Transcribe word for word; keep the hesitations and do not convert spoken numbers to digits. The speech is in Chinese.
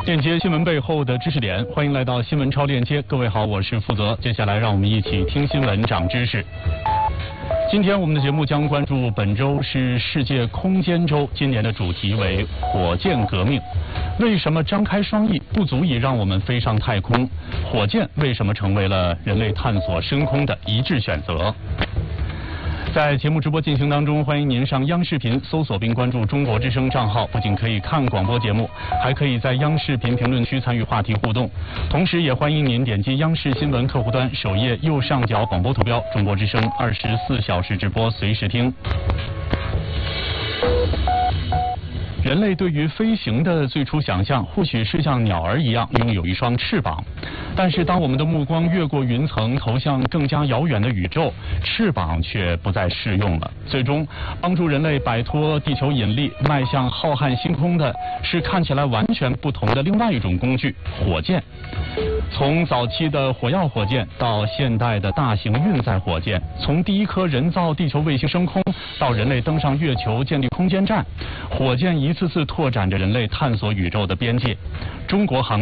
链接新闻背后的知识点，欢迎来到新闻超链接。各位好，我是负责。接下来让我们一起听新闻长知识。今天我们的节目将关注本周是世界空间周，今年的主题为火箭革命。为什么张开双翼不足以让我们飞上太空？火箭为什么成为了人类探索深空的一致选择？在节目直播进行当中，欢迎您上央视频搜索并关注中国之声账号，不仅可以看广播节目，还可以在央视频评论区参与话题互动。同时也欢迎您点击央视新闻客户端首页右上角广播图标，中国之声二十四小时直播随时听。人类对于飞行的最初想象，或许是像鸟儿一样拥有一双翅膀。但是当我们的目光越过云层，投向更加遥远的宇宙，翅膀却不再适用了。最终，帮助人类摆脱地球引力，迈向浩瀚星空的是看起来完全不同的另外一种工具——火箭。从早期的火药火箭到现代的大型运载火箭，从第一颗人造地球卫星升空到人类登上月球建立空间站，火箭一次次拓展着人类探索宇宙的边界。中国航